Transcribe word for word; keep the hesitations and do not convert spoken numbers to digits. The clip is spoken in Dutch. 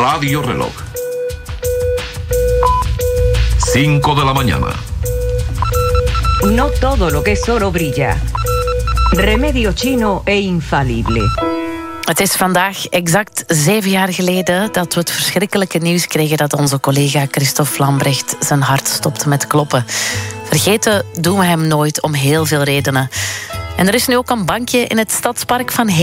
radioreloj. Cinco de la mañana. No todo lo que es oro brilla. Remedio chino e infalible. Het is vandaag exact zeven jaar geleden dat we het verschrikkelijke nieuws kregen dat onze collega Christophe Lambrecht zijn hart stopte met kloppen. Vergeten doen we hem nooit om heel veel redenen. En er is nu ook een bankje in het stadspark van